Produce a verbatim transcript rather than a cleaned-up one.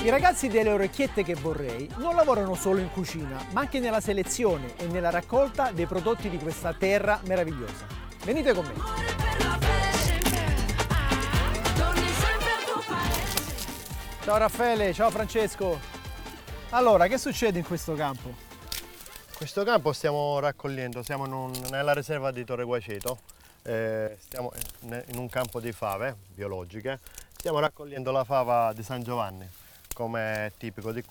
I ragazzi delle orecchiette che vorrei non lavorano solo in cucina, ma anche nella selezione e nella raccolta dei prodotti di questa terra meravigliosa. Venite con me. Ciao Raffaele, ciao Francesco. Allora, che succede in questo campo? In questo campo stiamo raccogliendo, siamo in un- nella riserva di Torre Guaceto, eh, stiamo in un campo di fave biologiche, stiamo raccogliendo la fava di San Giovanni, come è tipico di